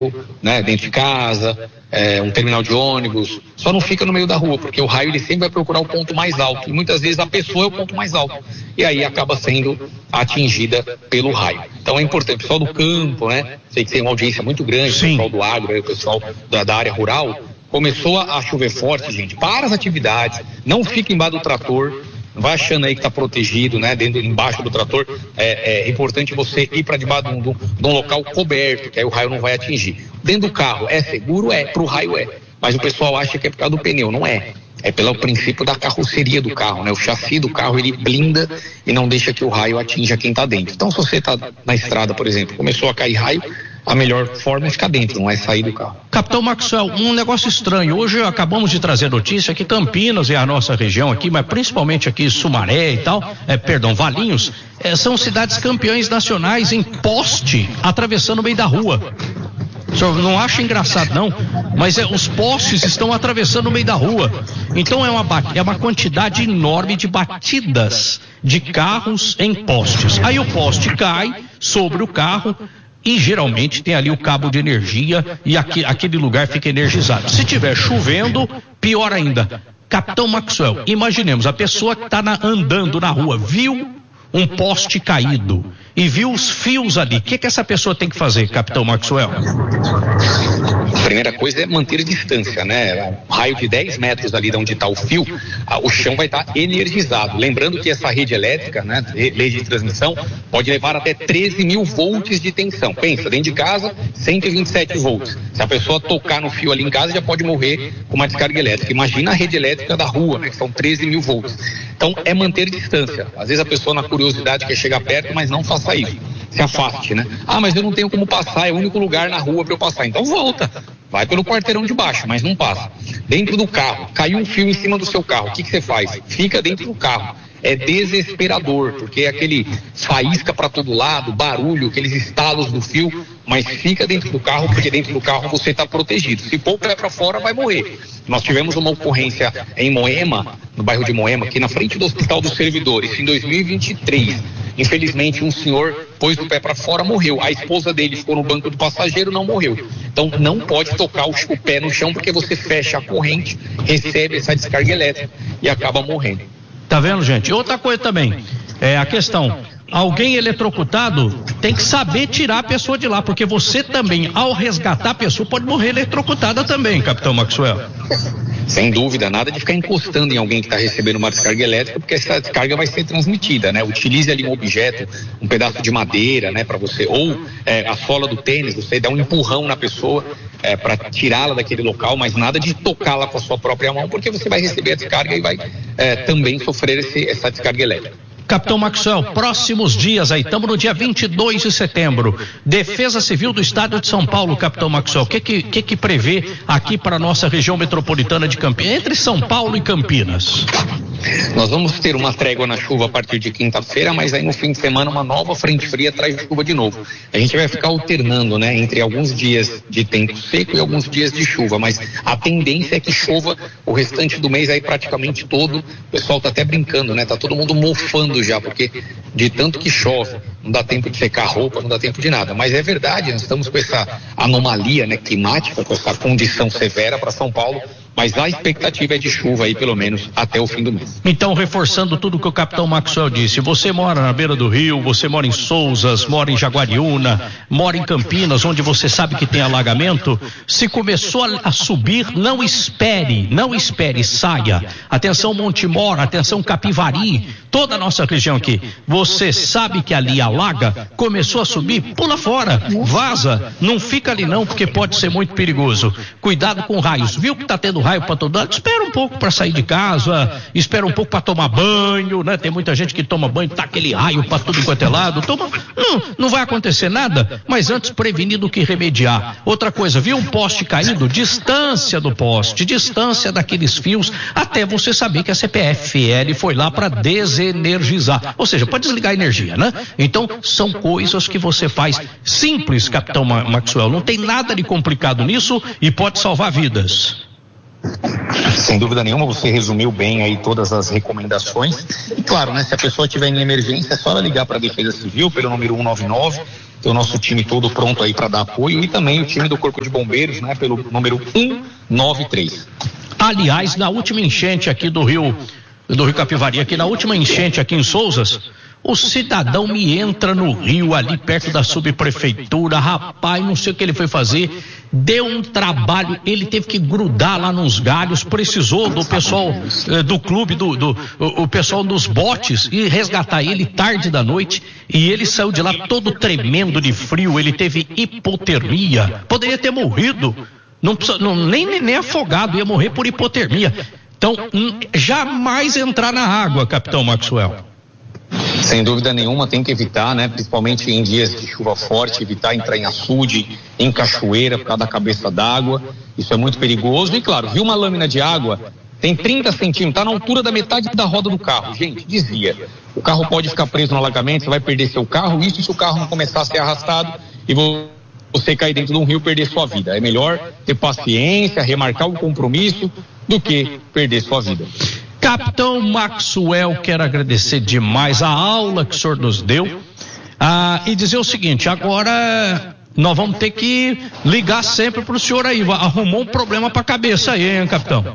né, dentro de casa, um terminal de ônibus, só não fica no meio da rua, porque o raio ele sempre vai procurar o ponto mais alto, e muitas vezes a pessoa é o ponto mais alto, e aí acaba sendo atingida pelo raio. Então é importante, o pessoal do campo, né, sei que tem uma audiência muito grande, o pessoal do agro, o pessoal da área rural, começou a chover forte, gente, para as atividades, não fica embaixo do trator, não vai achando aí que está protegido, né? Embaixo do trator, é importante você ir para debaixo de um local coberto, que aí o raio não vai atingir. Dentro do carro, é seguro? Para o raio mas o pessoal acha que é por causa do pneu, não é. É pelo princípio da carroceria do carro, né? O chassi do carro, ele blinda e não deixa que o raio atinja quem está dentro. Então, se você está na estrada, por exemplo, começou a cair raio, a melhor forma é ficar dentro, não é sair do carro. Capitão Maxwell, um negócio estranho. Hoje acabamos de trazer notícia que Campinas é a nossa região aqui, mas principalmente aqui Sumaré e tal, Valinhos, são cidades campeãs nacionais em poste atravessando o meio da rua. O senhor não acha engraçado não, mas os postes estão atravessando o meio da rua. Então é uma quantidade enorme de batidas de carros em postes. Aí o poste cai sobre o carro e geralmente tem ali o cabo de energia e aquele lugar fica energizado. Se tiver chovendo, pior ainda. Capitão Maxwell, imaginemos, a pessoa que está andando na rua, viu um poste caído e viu os fios ali. O que essa pessoa tem que fazer, Capitão Maxwell? A primeira coisa é manter distância, né? Um raio de 10 metros ali de onde está o fio, o chão vai estar energizado. Lembrando que essa rede elétrica, né, rede de transmissão, pode levar até 13 mil volts de tensão. Pensa, dentro de casa, 127 volts. Se a pessoa tocar no fio ali em casa, já pode morrer com uma descarga elétrica. Imagina a rede elétrica da rua, né, que são 13 mil volts. Então, é manter distância. Às vezes a pessoa, na curiosidade, quer chegar perto, mas não faça isso. Se afaste, né? Mas eu não tenho como passar, é o único lugar na rua para eu passar. Então volta, vai pelo quarteirão de baixo, mas não passa. Dentro do carro, caiu um fio em cima do seu carro, o que você faz? Fica dentro do carro. É desesperador, porque é aquele faísca para todo lado, barulho, aqueles estalos do fio, mas fica dentro do carro, porque dentro do carro você está protegido. Se pôr o pé para fora, vai morrer. Nós tivemos uma ocorrência em Moema, no bairro de Moema, aqui na frente do Hospital dos Servidores, em 2023. Infelizmente, um senhor pôs o pé para fora, morreu. A esposa dele ficou no banco do passageiro, não morreu. Então, não pode tocar o pé no chão, porque você fecha a corrente, recebe essa descarga elétrica e acaba morrendo. Tá vendo, gente? Outra coisa também, a questão, alguém eletrocutado tem que saber tirar a pessoa de lá, porque você também, ao resgatar a pessoa, pode morrer eletrocutada também, Capitão Maxwell. Sem dúvida, nada de ficar encostando em alguém que está recebendo uma descarga elétrica, porque essa descarga vai ser transmitida, né? Utilize ali um objeto, um pedaço de madeira, né, para você, ou a sola do tênis, você dá um empurrão na pessoa para tirá-la daquele local, mas nada de tocá-la com a sua própria mão, porque você vai receber a descarga e vai também sofrer essa descarga elétrica. Capitão Maxwell, próximos dias aí, estamos no dia 22 de setembro, Defesa Civil do Estado de São Paulo, Capitão Maxwell, o que prevê aqui para a nossa região metropolitana de Campinas, entre São Paulo e Campinas? Nós vamos ter uma trégua na chuva a partir de quinta-feira, mas aí no fim de semana uma nova frente fria traz chuva de novo. A gente vai ficar alternando, né, entre alguns dias de tempo seco e alguns dias de chuva, mas a tendência é que chova o restante do mês aí praticamente todo. O pessoal tá até brincando, né, tá todo mundo mofando já, porque de tanto que chove, não dá tempo de secar roupa, não dá tempo de nada. Mas é verdade, nós estamos com essa anomalia, né, climática, com essa condição severa para São Paulo, mas a expectativa é de chuva aí pelo menos até o fim do mês. Então, reforçando tudo que o Capitão Maxwell disse, você mora na beira do rio, você mora em Souzas, mora em Jaguariúna, mora em Campinas, onde você sabe que tem alagamento, se começou a subir, não espere, saia. Atenção Montemor, atenção Capivari, toda a nossa região aqui, você sabe que ali alaga, começou a subir, pula fora, vaza, não fica ali não, porque pode ser muito perigoso. Cuidado com raios, viu que tá tendo raio para todo lado, espera um pouco para sair de casa, espera um pouco para tomar banho, né? Tem muita gente que toma banho, tá aquele raio para tudo quanto é lado, não vai acontecer nada, mas antes prevenir do que remediar. Outra coisa, viu um poste caindo? Distância do poste, distância daqueles fios, até você saber que a CPFL foi lá para desenergizar, ou seja, para desligar a energia, né? Então, são coisas que você faz simples, Capitão Maxwell, não tem nada de complicado nisso e pode salvar vidas. Sem dúvida nenhuma, você resumiu bem aí todas as recomendações. E claro, né, se a pessoa tiver em emergência, é só ela ligar para a Defesa Civil pelo número 199 ter o nosso time todo pronto aí para dar apoio, e também o time do Corpo de Bombeiros, né, pelo número 193. Aliás, na última enchente aqui do Rio Capivari, aqui na última enchente aqui em Souzas, o cidadão me entra no rio ali perto da subprefeitura, rapaz, não sei o que ele foi fazer, deu um trabalho, ele teve que grudar lá nos galhos, precisou do pessoal do clube, o pessoal dos botes, e resgatar ele tarde da noite, e ele saiu de lá todo tremendo de frio, ele teve hipotermia, poderia ter morrido, nem afogado, ia morrer por hipotermia. Então, jamais entrar na água, capitão Maxwell. Sem dúvida nenhuma, tem que evitar, né? Principalmente em dias de chuva forte, evitar entrar em açude, em cachoeira, por causa da cabeça d'água. Isso é muito perigoso. E claro, viu uma lâmina de água, tem 30 centímetros, está na altura da metade da roda do carro. Gente, desvia. O carro pode ficar preso no alagamento, você vai perder seu carro, isso se o carro não começar a ser arrastado e você cair dentro de um rio e perder sua vida. É melhor ter paciência, remarcar o compromisso, do que perder sua vida. Capitão Maxwell, quero agradecer demais a aula que o senhor nos deu, e dizer o seguinte: agora nós vamos ter que ligar sempre para o senhor aí, arrumou um problema para a cabeça aí, hein, capitão?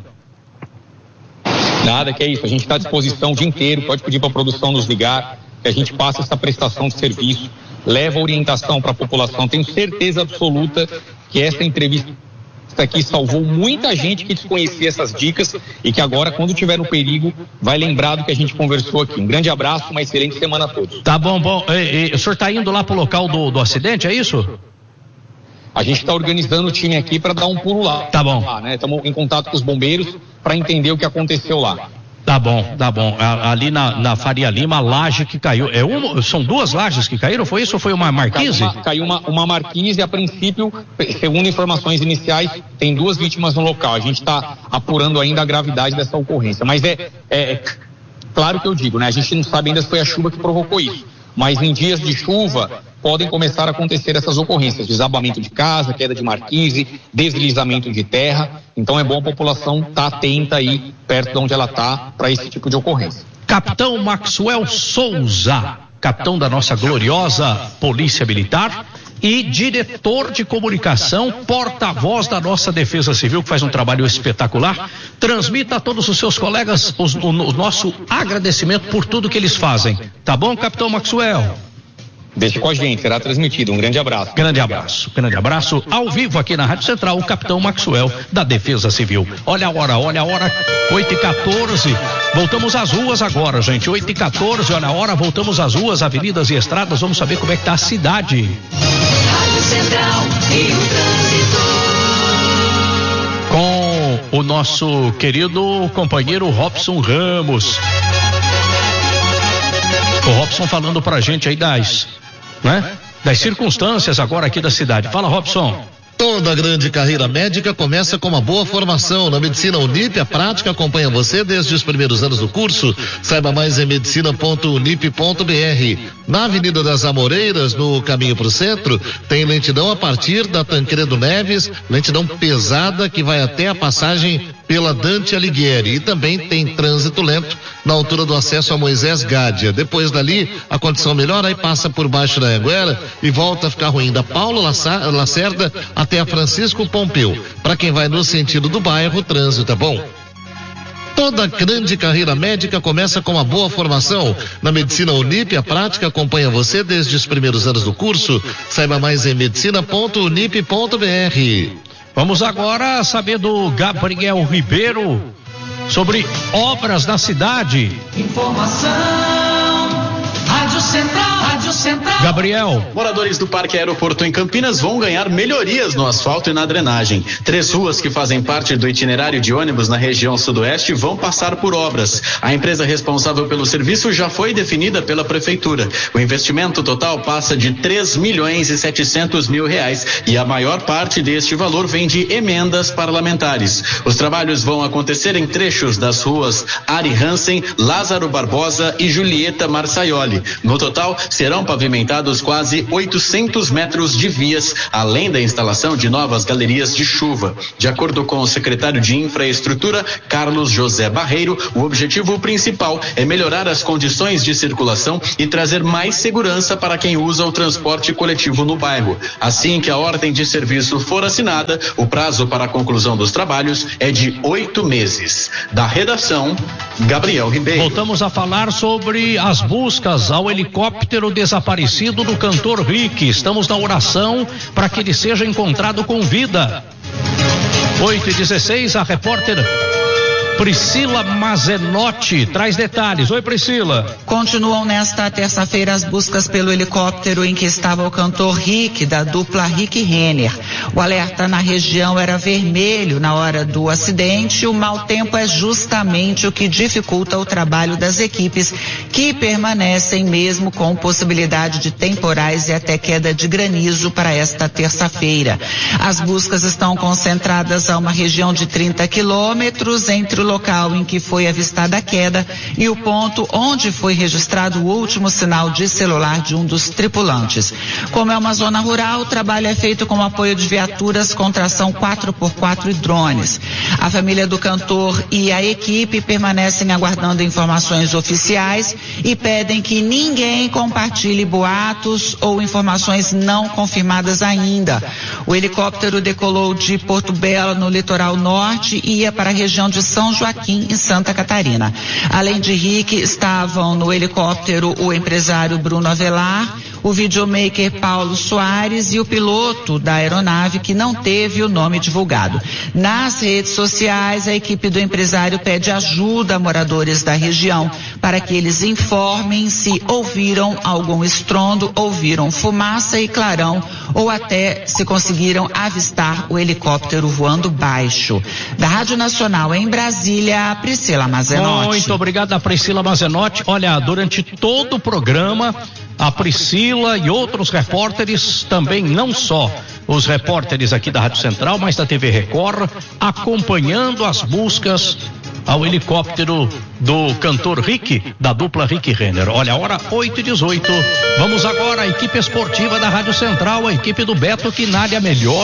Nada, que é isso, a gente está à disposição o dia inteiro, pode pedir para a produção nos ligar, que a gente passa essa prestação de serviço, leva orientação para a população. Tenho certeza absoluta que essa entrevista aqui salvou muita gente que desconhecia essas dicas e que agora, quando tiver no perigo, vai lembrar do que a gente conversou aqui. Um grande abraço, uma excelente semana a todos. Tá bom. O senhor está indo lá pro local do acidente, é isso? A gente está organizando o time aqui para dar um pulo lá. Tá bom. Estamos em contato com os bombeiros para entender o que aconteceu lá. Tá bom. Ali na Faria Lima, a laje que caiu. São duas lajes que caíram, foi isso ou foi uma marquise? Caiu uma marquise, a princípio, segundo informações iniciais, tem 2 vítimas no local. A gente está apurando ainda a gravidade dessa ocorrência. Mas é claro que eu digo, né? A gente não sabe ainda se foi a chuva que provocou isso. Mas em dias de chuva podem começar a acontecer essas ocorrências, desabamento de casa, queda de marquise, deslizamento de terra. Então é bom a população estar atenta aí, perto de onde ela está, para esse tipo de ocorrência. Capitão Maxwell Souza, capitão da nossa gloriosa Polícia Militar e diretor de comunicação, porta-voz da nossa Defesa Civil, que faz um trabalho espetacular. Transmita a todos os seus colegas o nosso agradecimento por tudo que eles fazem. Tá bom, capitão Maxwell? Deixe com a gente, será transmitido. Um grande abraço. Grande abraço. Ao vivo aqui na Rádio Central, o capitão Maxwell da Defesa Civil. Olha a hora, 8h14. Voltamos às ruas agora, gente. 8h14, olha a hora, voltamos às ruas, avenidas e estradas. Vamos saber como é que tá a cidade. Rádio Central e o trânsito. Com o nosso querido companheiro Robson Ramos. O Robson falando pra gente aí das circunstâncias agora aqui da cidade. Fala, Robson. Toda grande carreira médica começa com uma boa formação. Na Medicina Unip, a prática acompanha você desde os primeiros anos do curso. Saiba mais em medicina.unip.br. Na Avenida das Amoreiras, no caminho para o centro, tem lentidão a partir da Tancredo Neves, lentidão pesada que vai até a passagem pela Dante Alighieri. E também tem trânsito lento na altura do acesso a Moisés Gádia. Depois dali, a condição melhora, aí passa por baixo da Anguera e volta a ficar ruim. Da Paulo Lacerda até a Francisco Pompeu. Para quem vai no sentido do bairro, o trânsito é bom. Toda grande carreira médica começa com uma boa formação. Na Medicina Unip, a prática acompanha você desde os primeiros anos do curso. Saiba mais em medicina.unip.br. Vamos agora saber do Gabriel Ribeiro sobre obras na cidade. Informação, Rádio Central. Gabriel. Moradores do Parque Aeroporto em Campinas vão ganhar melhorias no asfalto e na drenagem. 3 ruas que fazem parte do itinerário de ônibus na região sudoeste vão passar por obras. A empresa responsável pelo serviço já foi definida pela prefeitura. O investimento total passa de 3.700.000 reais e a maior parte deste valor vem de emendas parlamentares. Os trabalhos vão acontecer em trechos das ruas Ari Hansen, Lázaro Barbosa e Julieta Marçaioli. No No total, serão pavimentados quase 800 metros de vias, além da instalação de novas galerias de chuva. De acordo com o secretário de Infraestrutura, Carlos José Barreiro, o objetivo principal é melhorar as condições de circulação e trazer mais segurança para quem usa o transporte coletivo no bairro. Assim que a ordem de serviço for assinada, o prazo para a conclusão dos trabalhos é de 8 meses. Da redação, Gabriel Ribeiro. Voltamos a falar sobre as buscas ao helicóptero desaparecido do cantor Rick. Estamos na oração para que ele seja encontrado com vida. 8h16, a repórter Priscila Mazenotti traz detalhes. Oi, Priscila. Continuam nesta terça-feira as buscas pelo helicóptero em que estava o cantor Rick, da dupla Rick Renner. O alerta na região era vermelho na hora do acidente. O mau tempo é justamente o que dificulta o trabalho das equipes, que permanecem mesmo com possibilidade de temporais e até queda de granizo para esta terça-feira. As buscas estão concentradas a uma região de 30 quilômetros entre o local em que foi avistada a queda e o ponto onde foi registrado o último sinal de celular de um dos tripulantes. Como é uma zona rural, o trabalho é feito com apoio de viaturas com tração 4x4 e drones. A família do cantor e a equipe permanecem aguardando informações oficiais e pedem que ninguém compartilhe boatos ou informações não confirmadas ainda. O helicóptero decolou de Porto Belo, no litoral norte, e ia para a região de São Joaquim, em Santa Catarina. Além de Rick, estavam no helicóptero o empresário Bruno Avelar, o videomaker Paulo Soares e o piloto da aeronave, que não teve o nome divulgado. Nas redes sociais, a equipe do empresário pede ajuda a moradores da região para que eles informem se ouviram algum estrondo, ouviram fumaça e clarão ou até se conseguiram avistar o helicóptero voando baixo. Da Rádio Nacional em Brasília, Priscila Mazenotti. Muito obrigado, Priscila Mazenotti. Olha, durante todo o programa, a Priscila e outros repórteres também, não só os repórteres aqui da Rádio Central, mas da TV Record, acompanhando as buscas ao helicóptero do cantor Rick, da dupla Rick Renner. Olha, a hora 8h18. Vamos agora à equipe esportiva da Rádio Central, a equipe do Beto Quinalha, melhor